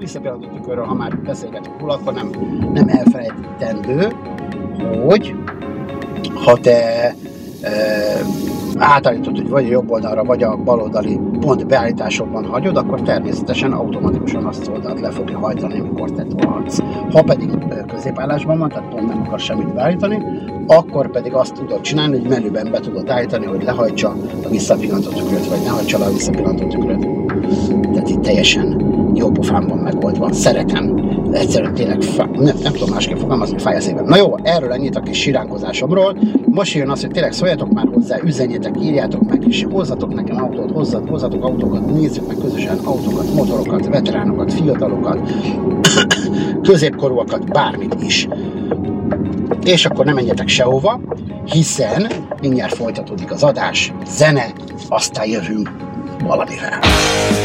visszapillantó tükörről, ha már beszélgetünk róla, akkor nem elfelejtendő, hogy ha te átállítod, hogy vagy a jobb oldalra, vagy a bal oldali pont beállításokban hagyod, akkor természetesen automatikusan azt oldalt le fogja hajtani, amikor te tolhatsz. Ha pedig középaállásban van, tehát pont nem akar semmit beállítani, akkor pedig azt tudod csinálni, hogy menüben be tudod állítani, hogy lehajtsa a visszapillantó tükröt, vagy ne hajtsa le a visszapillantó tükröt. Tehát itt teljesen jó pofán van megoldva. Szeretem. De egyszerűen tényleg nem tudom másképp fogalmazni, fáj a szívem. Na jó, erről ennyit a kis siránkozásomról. Most jön az, hogy tényleg szóljatok már hozzá, üzenjetek, írjátok meg, és hozzatok nekem autót, hozzatok autókat, nézzük meg közösen autókat, motorokat, veteránokat, fiatalokat, középkorúakat, bármit is. És akkor nem menjetek sehova, hiszen mindjárt folytatódik az adás, zene, aztán jövünk valamivel.